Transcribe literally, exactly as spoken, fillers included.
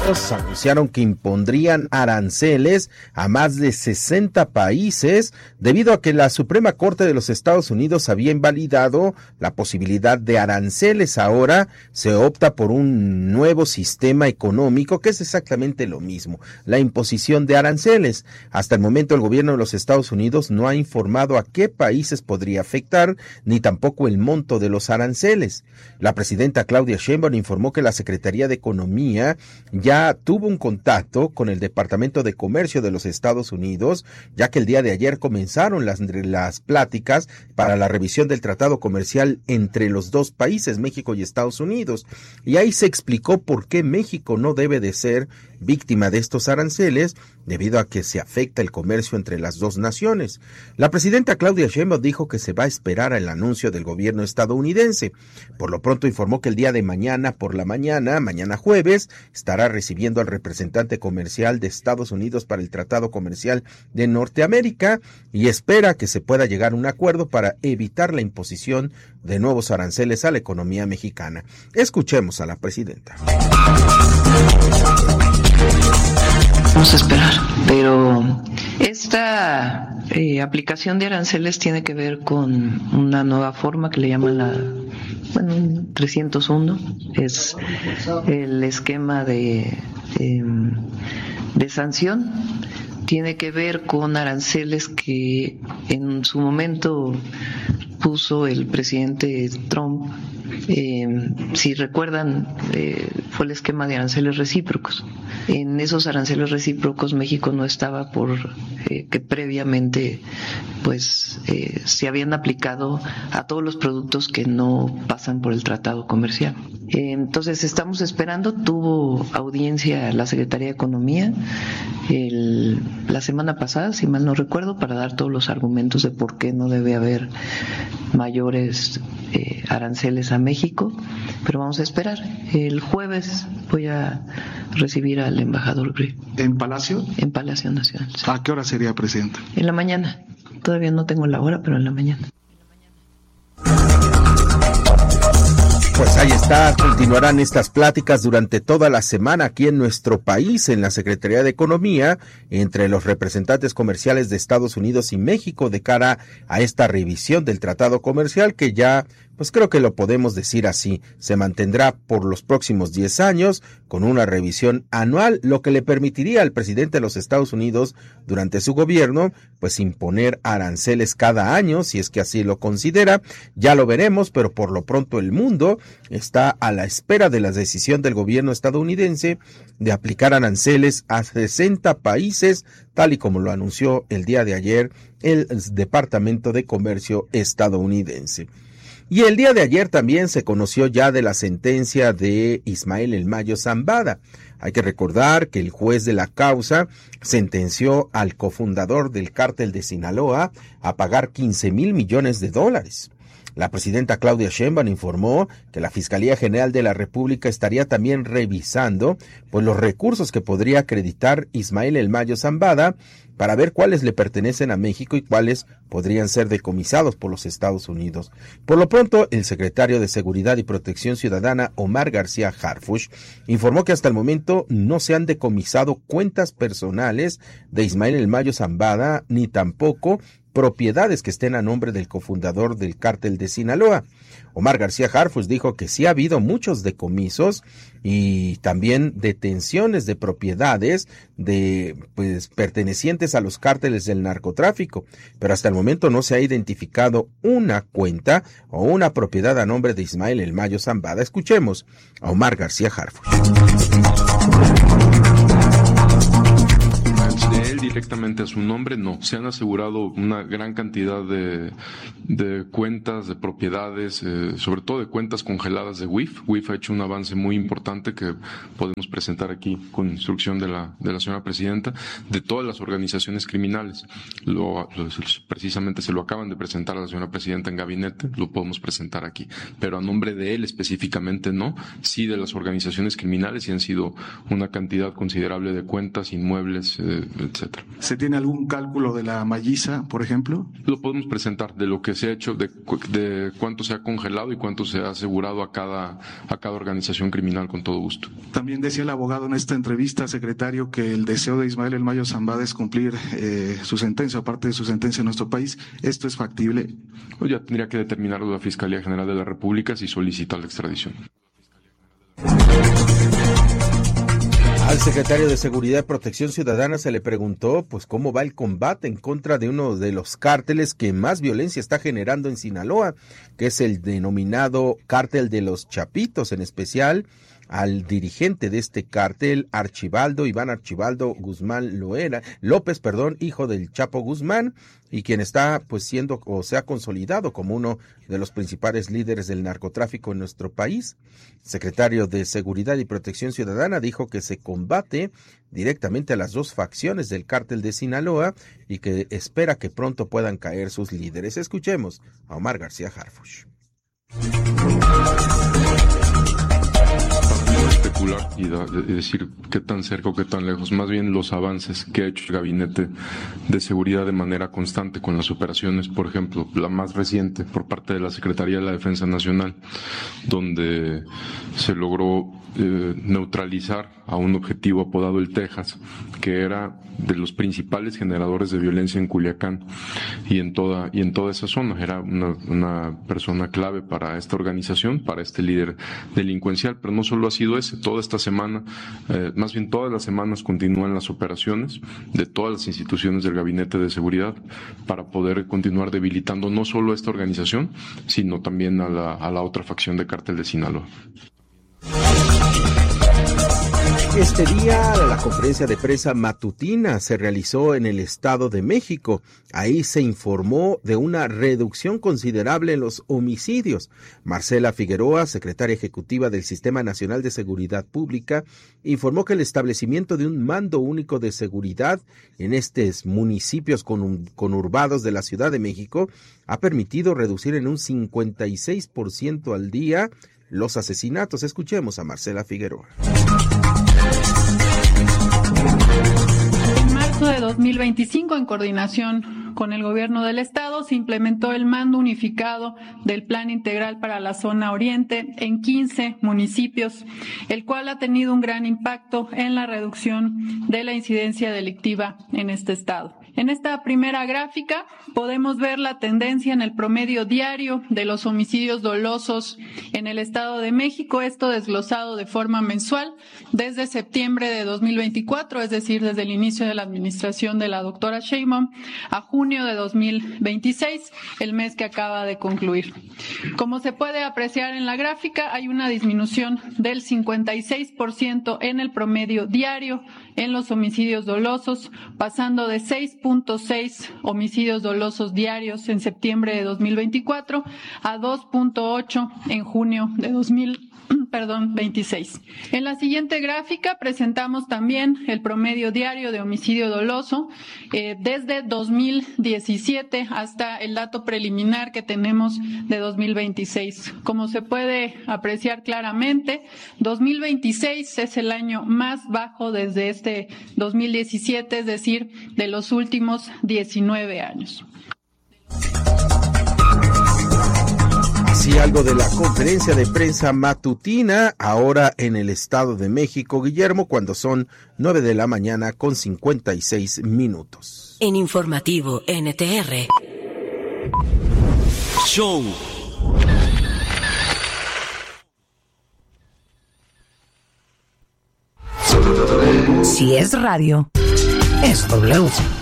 Unidos anunciaron que impondrían aranceles a más de sesenta países debido a que la Suprema Corte de los Estados Unidos había invalidado la posibilidad de aranceles. Ahora se opta por un nuevo sistema económico que es exactamente lo mismo, la imposición de aranceles. Hasta el momento el gobierno de los Estados Unidos no ha informado a qué países podría afectar, ni tampoco el monto de los aranceles. La presidenta Claudia Sheinbaum informó que la Secretaría de Economía ya tuvo un contacto con el Departamento de Comercio de los Estados Unidos, ya que el día de ayer comenzaron las, las pláticas para la revisión del tratado comercial entre los dos países, México y Estados Unidos. Y ahí se explicó por qué México no debe de ser víctima de estos aranceles, debido a que se afecta el comercio entre las dos naciones. La presidenta Claudia Sheinbaum dijo que se va a esperar al anuncio del gobierno estadounidense. Por lo pronto informó que el día de mañana por la mañana, mañana jueves, estará recibiendo al representante comercial de Estados Unidos para el Tratado Comercial de Norteamérica y espera que se pueda llegar a un acuerdo para evitar la imposición de nuevos aranceles a la economía mexicana. Escuchemos a la presidenta. Vamos a esperar, pero esta eh, aplicación de aranceles tiene que ver con una nueva forma que le llaman la, bueno, trescientos uno, es el esquema de, de, de sanción, tiene que ver con aranceles que en su momento puso el presidente Trump. Eh, si recuerdan, eh, fue el esquema de aranceles recíprocos. En esos aranceles recíprocos México no estaba por eh, que previamente pues eh, se habían aplicado a todos los productos que no pasan por el tratado comercial. Eh, entonces estamos esperando, tuvo audiencia la Secretaría de Economía el, la semana pasada, si mal no recuerdo, para dar todos los argumentos de por qué no debe haber mayores eh, aranceles a México, pero vamos a esperar. El jueves voy a recibir al embajador Grill. ¿En Palacio? En Palacio Nacional. Sí. ¿A qué hora sería, presidenta? En la mañana. Todavía no tengo la hora, pero en la mañana. Pues ahí está, continuarán estas pláticas durante toda la semana aquí en nuestro país, en la Secretaría de Economía, entre los representantes comerciales de Estados Unidos y México de cara a esta revisión del tratado comercial que ya, pues creo que lo podemos decir así, se mantendrá por los próximos diez años con una revisión anual, lo que le permitiría al presidente de los Estados Unidos durante su gobierno, pues imponer aranceles cada año, si es que así lo considera. Ya lo veremos, pero por lo pronto el mundo está a la espera de la decisión del gobierno estadounidense de aplicar aranceles a sesenta países, tal y como lo anunció el día de ayer el Departamento de Comercio estadounidense. Y el día de ayer también se conoció ya de la sentencia de Ismael El Mayo Zambada. Hay que recordar que el juez de la causa sentenció al cofundador del cártel de Sinaloa a pagar quince mil millones de dólares. La presidenta Claudia Sheinbaum informó que la Fiscalía General de la República estaría también revisando pues los recursos que podría acreditar Ismael El Mayo Zambada para ver cuáles le pertenecen a México y cuáles podrían ser decomisados por los Estados Unidos. Por lo pronto, el secretario de Seguridad y Protección Ciudadana, Omar García Harfuch, informó que hasta el momento no se han decomisado cuentas personales de Ismael El Mayo Zambada, ni tampoco propiedades que estén a nombre del cofundador del cártel de Sinaloa. Omar García Harfuch dijo que sí ha habido muchos decomisos y también detenciones de propiedades de pues pertenecientes a los cárteles del narcotráfico, pero hasta el momento no se ha identificado una cuenta o una propiedad a nombre de Ismael El Mayo Zambada. Escuchemos a Omar García Harfuch. De él directamente a su nombre, no. Se han asegurado una gran cantidad de, de cuentas, de propiedades, eh, sobre todo de cuentas congeladas de W I F. W I F ha hecho un avance muy importante que podemos presentar aquí con instrucción de la, de la señora presidenta, de todas las organizaciones criminales. Lo, lo, precisamente se lo acaban de presentar a la señora presidenta en gabinete, lo podemos presentar aquí. Pero a nombre de él específicamente no, sí de las organizaciones criminales, y han sido una cantidad considerable de cuentas, inmuebles, eh, etcétera. ¿Se tiene algún cálculo de la malliza, por ejemplo? Lo podemos presentar, de lo que se ha hecho, de, de cuánto se ha congelado y cuánto se ha asegurado a cada, a cada organización criminal, con todo gusto. También decía el abogado en esta entrevista, secretario, que el deseo de Ismael El Mayo Zambada es cumplir eh, su sentencia, aparte de su sentencia en nuestro país. ¿Esto es factible? Pues ya tendría que determinarlo la Fiscalía General de la República si solicita la extradición. Al secretario de Seguridad y Protección Ciudadana se le preguntó pues cómo va el combate en contra de uno de los cárteles que más violencia está generando en Sinaloa, que es el denominado Cártel de los Chapitos, en especial al dirigente de este cártel, Archibaldo, Iván Archibaldo Guzmán Loera, López, perdón, hijo del Chapo Guzmán, y quien está pues siendo o se ha consolidado como uno de los principales líderes del narcotráfico en nuestro país. El secretario de Seguridad y Protección Ciudadana dijo que se combate directamente a las dos facciones del cártel de Sinaloa y que espera que pronto puedan caer sus líderes. Escuchemos a Omar García Harfuch. Especular y, da, y decir qué tan cerca o qué tan lejos, más bien los avances que ha hecho el Gabinete de Seguridad de manera constante con las operaciones, por ejemplo, la más reciente por parte de la Secretaría de la Defensa Nacional, donde se logró eh, neutralizar a un objetivo apodado el Texas, que era de los principales generadores de violencia en Culiacán y en toda y en toda esa zona. Era una, una persona clave para esta organización, para este líder delincuencial, pero no solo ha sido ese. Toda esta semana, eh, más bien todas las semanas continúan las operaciones de todas las instituciones del Gabinete de Seguridad para poder continuar debilitando no solo a esta organización, sino también a la, a la otra facción de Cártel de Sinaloa. Este día la conferencia de prensa matutina se realizó en el Estado de México. Ahí se informó de una reducción considerable en los homicidios. Marcela Figueroa, secretaria ejecutiva del Sistema Nacional de Seguridad Pública, informó que el establecimiento de un mando único de seguridad en estos municipios conurbados de la Ciudad de México ha permitido reducir en un cincuenta y seis por ciento al día los asesinatos. Escuchemos a Marcela Figueroa. En marzo de dos mil veinticinco, en coordinación con el Gobierno del Estado, se implementó el mando unificado del Plan Integral para la Zona Oriente en quince municipios, el cual ha tenido un gran impacto en la reducción de la incidencia delictiva en este estado. En esta primera gráfica podemos ver la tendencia en el promedio diario de los homicidios dolosos en el Estado de México, esto desglosado de forma mensual desde septiembre de dos mil veinticuatro, es decir, desde el inicio de la administración de la doctora Sheinbaum, a junio de dos mil veintiséis, el mes que acaba de concluir. Como se puede apreciar en la gráfica, hay una disminución del cincuenta y seis por ciento en el promedio diario en los homicidios dolosos, pasando de seis punto seis homicidios dolosos diarios en septiembre de dos mil veinticuatro a dos punto ocho en junio de dos mil perdón, veintiséis. En la siguiente gráfica presentamos también el promedio diario de homicidio doloso eh, desde dos mil diecisiete hasta el dato preliminar que tenemos de dos mil veintiséis. Como se puede apreciar claramente, dos mil veintiséis es el año más bajo desde este dos mil diecisiete, es decir, de los últimos diecinueve años. Así algo de la conferencia de prensa matutina ahora en el Estado de México, Guillermo, cuando son nueve de la mañana con cincuenta y seis minutos. En Informativo N T R. Show. Si es radio, es W.